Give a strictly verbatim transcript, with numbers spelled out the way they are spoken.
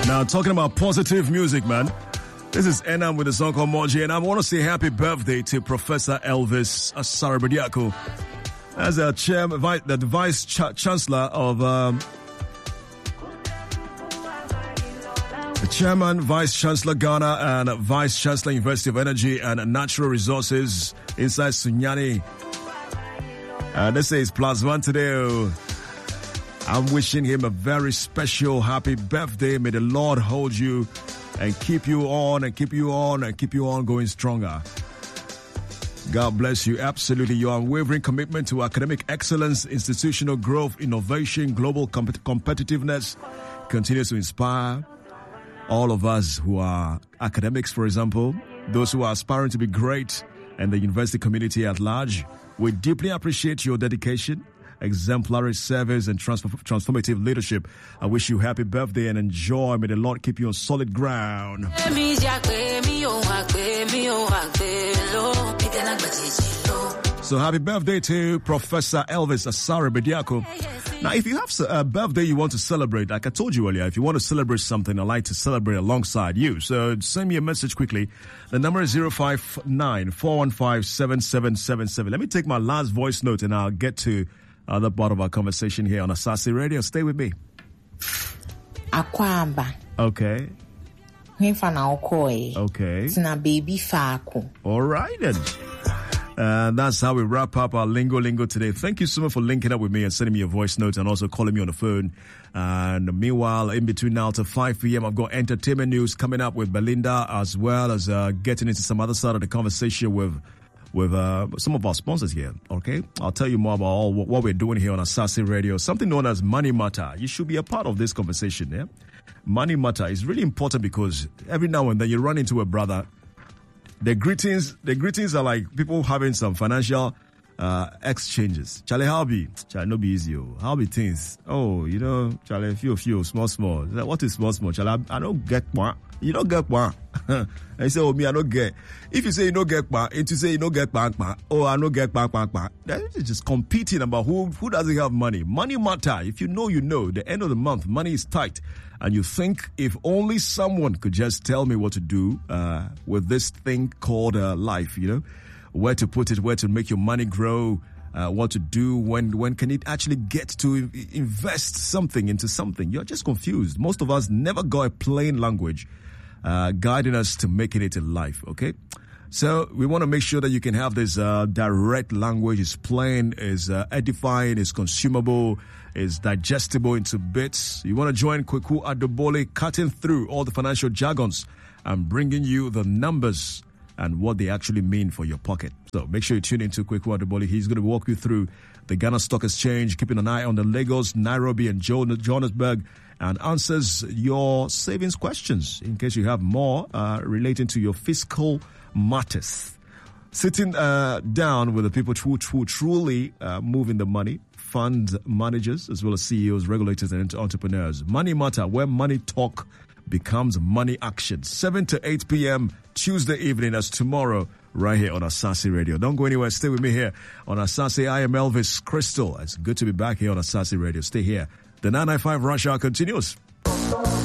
Now, talking about positive music, man. This is Enam with a song called Moji, and I want to say happy birthday to Professor Elvis Asare Bediako. As the chairman, the vice ch- chancellor of um, the chairman, vice chancellor Ghana, and vice chancellor University of Energy and Natural Resources inside Sunyani. Uh, this is plus one today. I'm wishing him a very special happy birthday. May the Lord hold you and keep you on and keep you on and keep you on going stronger. God bless you. Absolutely. Your unwavering commitment to academic excellence, institutional growth, innovation, global com- competitiveness continues to inspire all of us who are academics, for example, those who are aspiring to be great, and the university community at large. We deeply appreciate your dedication, exemplary service, and transform- transformative leadership. I wish you happy birthday and enjoy. May the Lord keep you on solid ground. So happy birthday to Professor Elvis Asare Bediako. Now, if you have a birthday you want to celebrate, like I told you earlier, if you want to celebrate something, I'd like to celebrate alongside you. So send me a message quickly. The number is zero five nine, four one five, seven seven seven seven. Let me take my last voice note and I'll get to other part of our conversation here on Asase Radio. Stay with me. Akwamba. Okay. Okay. Tina baby fako. All right then. And that's how we wrap up our Lingo Lingo today. Thank you so much for linking up with me and sending me a voice note and also calling me on the phone. And meanwhile, in between now to five p.m., I've got entertainment news coming up with Belinda, as well as uh, getting into some other side of the conversation with with uh, some of our sponsors here. Okay, I'll tell you more about all what we're doing here on Asase Radio. Something known as Money Matter. You should be a part of this conversation. Yeah, Money Matter is really important because every now and then you run into a brother. The greetings, the greetings are like people having some financial uh, exchanges. Charlie, how be? Charlie, no be easy. Oh. How be things? Oh, you know, Charlie, few, few, small, small. What is small, small? Charlie, I, I don't get one. You don't get one. And you say, oh, me, I don't get. If you say you don't get one, and you say you don't get one, oh, I don't get one, one, one. That is just competing about who, who doesn't have money. Money matter. If you know, you know. The end of the month, money is tight. And you think if only someone could just tell me what to do uh, with this thing called uh, life, you know, where to put it, where to make your money grow, uh, what to do, when when can it actually get to invest something into something. You're just confused. Most of us never got a plain language uh, guiding us to making it in life, okay? So we want to make sure that you can have this uh, direct language. It's plain, is uh, edifying, is consumable, is digestible into bits. You want to join Kweku Adobole, cutting through all the financial jargons and bringing you the numbers and what they actually mean for your pocket. So make sure you tune into Kweku Adobole. He's going to walk you through the Ghana Stock Exchange, keeping an eye on the Lagos, Nairobi, and Johannesburg, and answers your savings questions in case you have more uh, relating to your fiscal matters. Sitting uh, down with the people who, who truly uh, move in the money, fund managers, as well as C E Os, regulators, and entrepreneurs. Money Matter, where money talk becomes money action. seven to eight p.m. Tuesday evening, as tomorrow, right here on Asase Radio. Don't go anywhere. Stay with me here on Asase. I am Elvis Crystal. It's good to be back here on Asase Radio. Stay here. The nine ninety-five Rush Hour continues.